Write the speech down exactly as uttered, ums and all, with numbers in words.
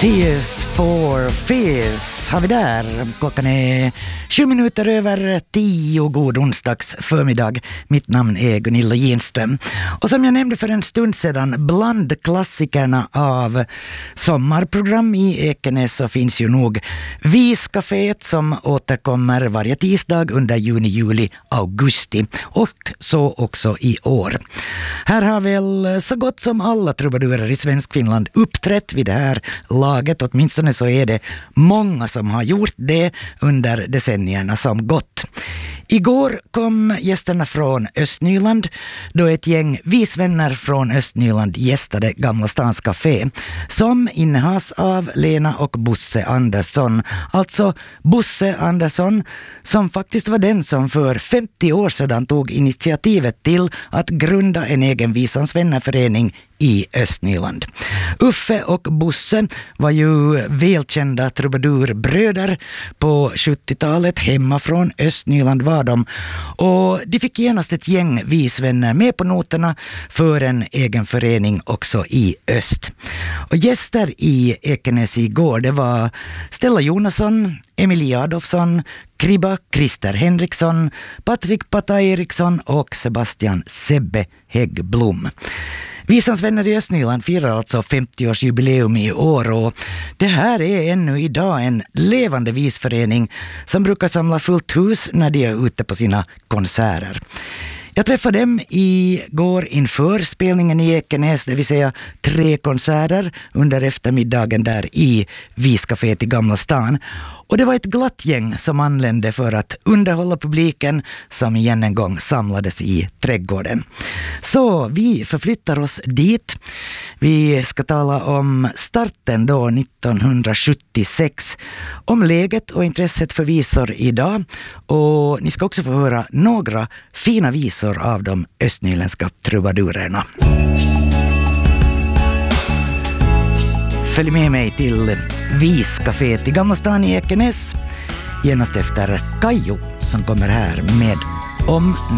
Tears for Fears har vi där. Klockan är sju minuter över tio. God onsdags förmiddag. Mitt namn är Gunilla Ginström. Och som jag nämnde för en stund sedan, bland klassikerna av sommarprogram i Ekenäs så finns ju nog Viscaféet som återkommer varje tisdag under juni, juli, augusti. Och så också i år. Här har väl så gott som alla trubadurer i svensk Finland uppträtt vid det här laget. Åtminstone så är det många som har gjort det under decennierna som gått. Igår kom gästerna från Östnyland då ett gäng visvänner från Östnyland gästade Gamla Stans Café som innehas av Lena och Bosse Andersson. Alltså Bosse Andersson som faktiskt var den som för femtio år sedan tog initiativet till att grunda en egen Visans vännerförening i Östnyland. Uffe och Bosse var ju välkända trubadurbröder på sjuttiotalet. Hemma från Östnyland var de. Och de fick genast ett gäng visvänner med på noterna för en egen förening också i öst. Och gäster i Ekenäs igår, det var Stella Jonasson, Emilia Adolfsson, Kriba Christer Henriksson, Patrik Pata Eriksson och Sebastian Sebbe Häggblom. Visans vänner i Östnyland firar alltså femtio-årsjubileum i år och det här är ännu idag en levande visförening som brukar samla fullt hus när de är ute på sina konserter. Jag träffade dem igår inför spelningen i Ekenäs, det vill säga tre konserter under eftermiddagen där i Viscaféet i Gamla Stan. Och det var ett glatt gäng som anlände för att underhålla publiken som igen en gång samlades i trädgården. Så vi förflyttar oss dit. Vi ska tala om starten då nittonhundrasjuttiosex, om läget och intresset för visor idag. Och ni ska också få höra några fina visor av de östnyländska trubadurerna. Följ med mig till Viscaféet i Gamla Stan i Ekenäs genast efter Kajo som kommer här med Om